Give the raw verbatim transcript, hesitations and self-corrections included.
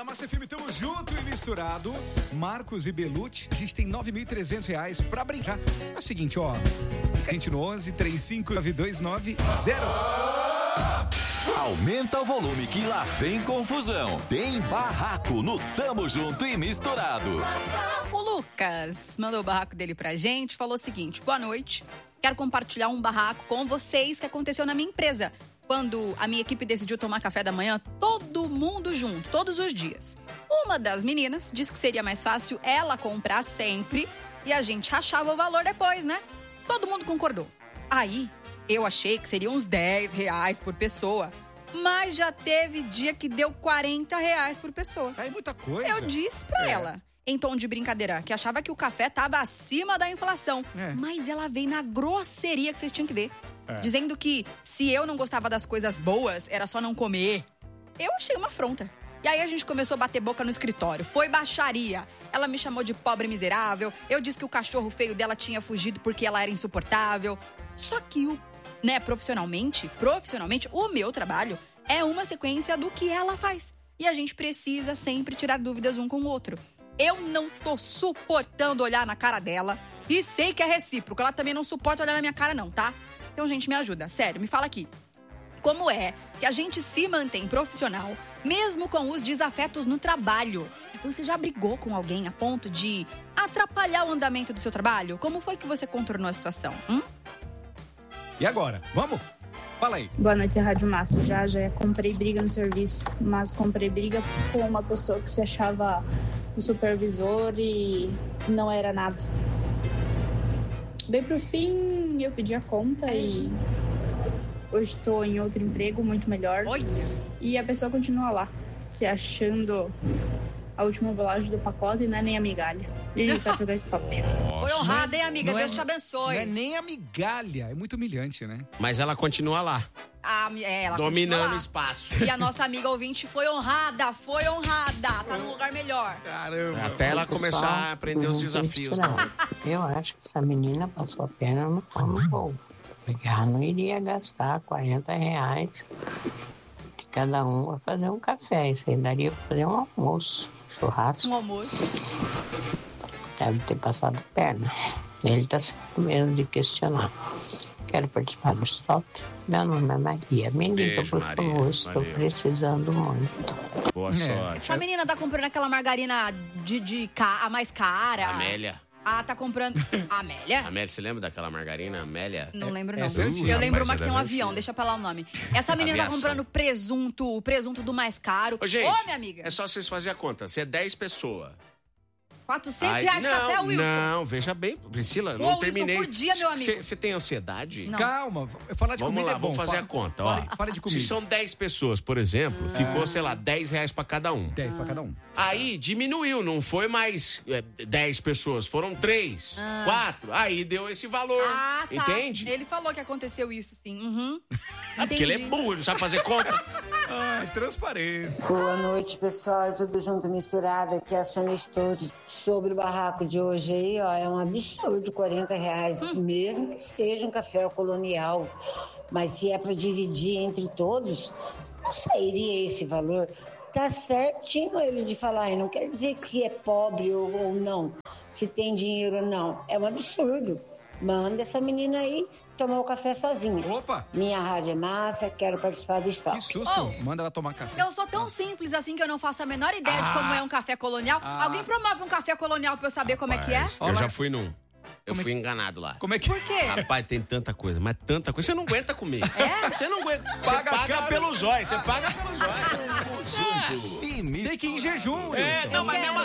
Massa F M, tamo junto e misturado. Marcos e Belucci, a gente tem nove mil e trezentos reais pra brincar. É o seguinte, ó. A gente no onze, trinta e cinco, nove dois nove zero. Aumenta o volume que lá vem confusão. Tem barraco no Tamo Junto e Misturado. O Lucas mandou o barraco dele pra gente, falou o seguinte: boa noite, quero compartilhar um barraco com vocês que aconteceu na minha empresa. Quando a minha equipe decidiu tomar café da manhã, todo mundo junto, todos os dias. Uma das meninas disse que seria mais fácil ela comprar sempre e a gente rachava o valor depois, né? Todo mundo concordou. Aí, eu achei que seriam uns dez reais por pessoa, mas já teve dia que deu quarenta reais por pessoa. É muita coisa. Eu disse pra É. ela, em tom de brincadeira, que achava que o café tava acima da inflação. É. Mas ela veio na grosseria que vocês tinham que ver. É. Dizendo que se eu não gostava das coisas boas, era só não comer. Eu achei uma afronta. E aí a gente começou a bater boca no escritório. Foi baixaria. Ela me chamou de pobre miserável. Eu disse que o cachorro feio dela tinha fugido porque ela era insuportável. Só que o, né, profissionalmente, profissionalmente, o meu trabalho é uma sequência do que ela faz. E a gente precisa sempre tirar dúvidas um com o outro. Eu não tô suportando olhar na cara dela. E sei que é recíproco. Ela também não suporta olhar na minha cara, não, tá? Então, gente, me ajuda. Sério, me fala aqui. Como é que a gente se mantém profissional, mesmo com os desafetos no trabalho? Você já brigou com alguém a ponto de atrapalhar o andamento do seu trabalho? Como foi que você contornou a situação? Hum? E agora? Vamos? Fala aí. Boa noite, Rádio Massa. Já, já comprei briga no serviço, mas comprei briga com uma pessoa que se achava o supervisor e não era nada. Bem pro fim, eu pedi a conta e hoje estou em outro emprego muito melhor. Olha. E a pessoa continua lá, se achando a última bolagem do pacote e não é nem a migalha. Ele tá jogando stop. Foi honrada, hein, amiga? Não é- Deus te abençoe. Não é nem a migalha, é muito humilhante, né? Mas ela continua lá, Ah, é, ela dominando continua o lá. espaço. E a nossa amiga ouvinte foi honrada, foi honrada. Tá num lugar melhor. Caramba. Até ela começar a aprender os desafios. Né? Eu acho que essa menina passou a perna no pão no povo. Porque ela não iria gastar quarenta reais de cada um para fazer um café. Isso aí daria para fazer um almoço, um churrasco. Um almoço. Deve ter passado a perna. Ele está sem medo de questionar. Quero participar do stop. Meu nome é Maria. Me liga, Beijo, por Maria. favor. Estou Valeu. precisando muito. Boa É. sorte. Essa menina tá comprando aquela margarina de, de ca... a mais cara. Amélia. Ah, tá comprando. Amélia? Amélia, você lembra daquela margarina Amélia? Não lembro, não. essa é antiga. Eu lembro Rapaz, uma que tem um essa é avião, antiga. deixa pra lá o nome. Essa menina tá Aviação. comprando presunto, o presunto do mais caro. Ô, gente, Ô, minha amiga. é só vocês fazerem a conta. Se é dez pessoas. quatrocentos Aí- reais não, café, Wilson. não, veja bem, Priscila, Ô, não Wilson, terminei. por dia, meu amigo. Você tem ansiedade? Não. Calma, falar de Vamos comida lá, é bom. vamos fazer Fala- a conta, ó. Fala, fala de comida. Se são dez pessoas, por exemplo, ficou, sei lá, dez reais pra cada um. dez pra cada um. Aí diminuiu, não foi mais é, dez pessoas, foram três, quatro. Aí deu esse valor, Ah, tá. entende? Ele falou que aconteceu isso, sim. Uhum. É porque ele é Entendi. burro, não sabe fazer conta. Ai, transparência. Boa noite, pessoal. Tudo junto, misturado. Aqui é a Sônia Stoltz. Sobre o barraco de hoje aí, ó, é um absurdo, quarenta reais. Mesmo que seja um café colonial. Mas se é para dividir entre todos, não sairia esse valor. Tá certinho ele de falar, e não quer dizer que é pobre ou, ou não, se tem dinheiro ou não. É um absurdo. Manda essa menina aí tomar o café sozinha. Opa, Minha rádio é massa, quero participar do stop. que susto. Oh. Manda ela tomar café. Eu sou tão simples assim que eu não faço a menor ideia de Ah. como é um café colonial. Ah. Alguém promove um café colonial pra eu saber como é que é? Eu Olha já lá. fui num. Eu Como é fui enganado lá. Como é que... Por quê? Rapaz, tem tanta coisa, mas tanta coisa. Você não aguenta comer. É? Você não aguenta. Você Paga paga, caro. pelos olhos. Você paga pelos olhos. E Tem que ir em jejum, É, Wilson. não, mas mesmo